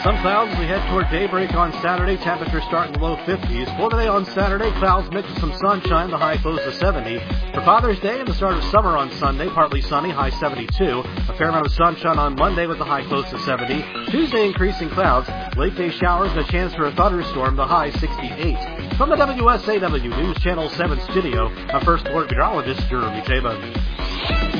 Some clouds as we head toward daybreak on Saturday. Temperatures start in the low 50s. For today on Saturday, clouds mixed with some sunshine. The high close to 70. For Father's Day and the start of summer on Sunday, partly sunny, high 72. A fair amount of sunshine on Monday with the high close to 70. Tuesday, increasing clouds. Late day showers and a chance for a thunderstorm. The high 68. From the WSAW News Channel 7 studio, I'm First Alert Meteorologist Jeremy Tabin.